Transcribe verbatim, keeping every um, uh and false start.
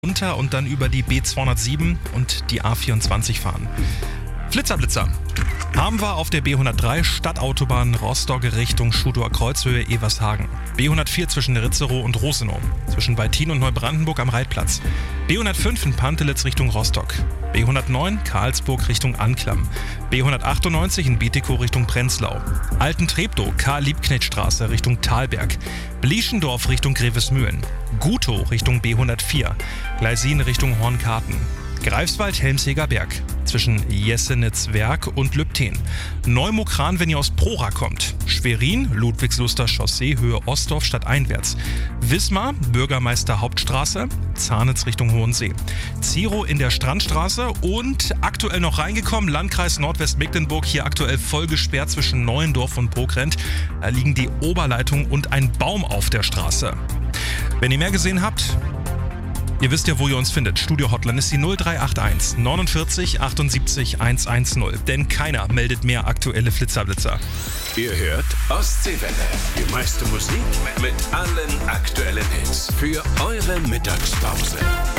runter und dann über die B zweihundertsieben und die A vierundzwanzig fahren. Flitzerblitzer haben wir auf der B hundertdrei Stadtautobahn Rostock Richtung Schutor Kreuzhöhe Evershagen. B hundertvier zwischen Ritzerow und Rosenow. Zwischen Weitin und Neubrandenburg am Reitplatz. B hundertfünf in Pantelitz Richtung Rostock. B hundertneun Karlsburg Richtung Anklam. B hundertachtundneunzig in Bietigkow Richtung Prenzlau. Altentreptow Karl-Liebknecht-Straße Richtung Thalberg. Blieschendorf Richtung Grevesmühlen. Gutow Richtung B hundertvier. Gleisin Richtung Hornkarten. Greifswald-Helmsheger Berg zwischen Jessenitz-Werk und Lübten. Neumokran, wenn ihr aus Prora kommt. Schwerin, Ludwigsluster Chaussee, Höhe Ostdorf stadteinwärts. Wismar, Bürgermeister Hauptstraße, Zahnitz Richtung Hohensee. Zierow in der Strandstraße und aktuell noch reingekommen, Landkreis Nordwestmecklenburg, hier aktuell voll gesperrt zwischen Neuendorf und Pogrent. Da liegen die Oberleitungen und ein Baum auf der Straße. Wenn ihr mehr gesehen habt, ihr wisst ja, wo ihr uns findet. Studio Hotline ist die null drei acht eins neunundvierzig achtundsiebzig hundertzehn. Denn keiner meldet mehr aktuelle Flitzerblitzer. Ihr hört Ostseewelle. Die meiste Musik mit allen aktuellen Hits für eure Mittagspause.